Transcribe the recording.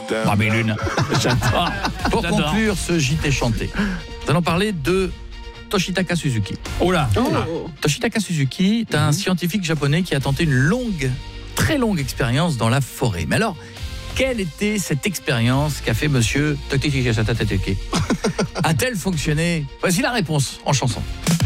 Babylune. J'adore. Pour J'adore. conclure ce JT chanté, nous allons parler de Toshitaka Suzuki. Oh là. Toshitaka Suzuki est un scientifique japonais qui a tenté une très longue expérience dans la forêt. Mais alors, quelle était cette expérience qu'a fait monsieur A-t-elle fonctionné? Voici la réponse en chanson.